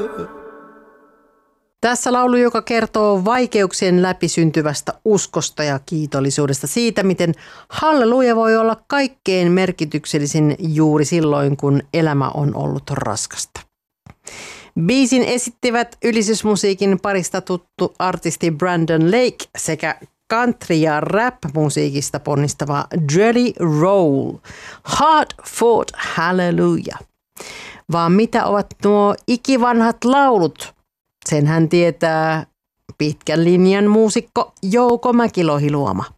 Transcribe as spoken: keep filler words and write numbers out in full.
Tässä laulu, joka kertoo vaikeuksien läpi syntyvästä uskosta ja kiitollisuudesta siitä, miten halleluja voi olla kaikkein merkityksellisin juuri silloin, kun elämä on ollut raskasta. Biisin esittivät ylistysmusiikin parista tuttu artisti Brandon Lake sekä country- ja rap-musiikista ponnistava Jelly Roll. Hard fought hallelujah. Vaan mitä ovat nuo ikivanhat laulut? Sen hän tietää pitkän linjan muusikko Jouko Mäkilohiluoma.